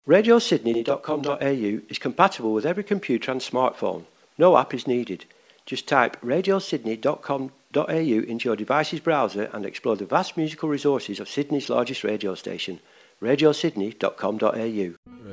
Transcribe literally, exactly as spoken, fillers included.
radio sydney dot com dot a u is compatible with every computer and smartphone. No app is needed. Just type radio sydney dot com dot a u into your device's browser and explore the vast musical resources of Sydney's largest radio station, radio sydney dot com dot a u.